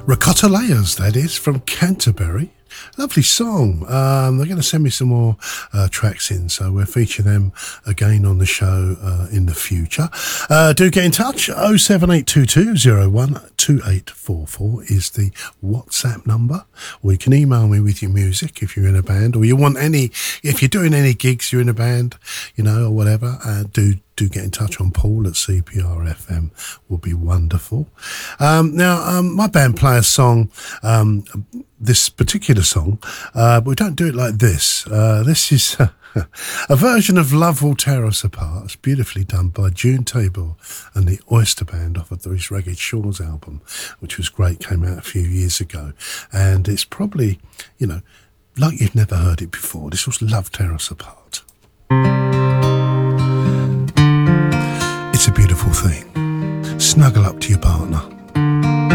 Ricotta Layers, that is, from Canterbury. Lovely song. They're going to send me some more tracks in, so we'll feature them again on the show in the future. Do get in touch. 07822012844 is the WhatsApp number, or you can email me with your music if you're in a band, or if you're doing any gigs, you're in a band, or whatever. Do get in touch on Paul at CPRFM. Will be wonderful. Now, my band play a song, this particular song, but we don't do it like this. This is a version of Love Will Tear Us Apart. It's beautifully done by June Tabor and the Oyster Band off of the Ragged Shores album, which was great, came out a few years ago. And it's probably, like you've never heard it before. This was Love Tear Us Apart. It's a beautiful thing. Snuggle up to your partner.